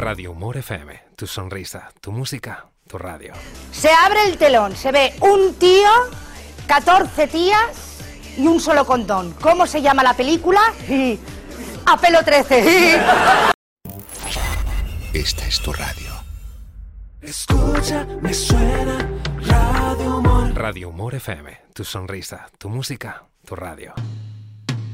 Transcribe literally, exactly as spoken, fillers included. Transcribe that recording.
Radio Humor F M, tu sonrisa, tu música, tu radio. Se abre el telón, se ve un tío, catorce tías y un solo condón. ¿Cómo se llama la película? Apelo trece. Esta es tu radio. Escucha, me suena Radio Humor. Radio Humor F M, tu sonrisa, tu música, tu radio.